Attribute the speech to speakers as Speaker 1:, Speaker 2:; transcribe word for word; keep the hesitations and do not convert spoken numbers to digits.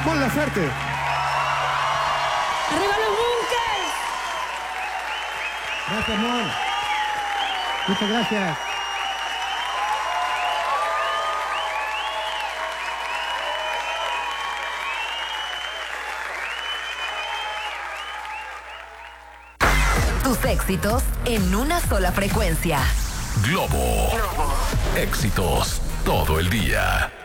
Speaker 1: Mon Laferte.
Speaker 2: ¡Arriba los Bunkers!
Speaker 1: Gracias, Mon. Muchas gracias.
Speaker 3: Tus éxitos en una sola frecuencia.
Speaker 4: Globo. Éxitos todo el día.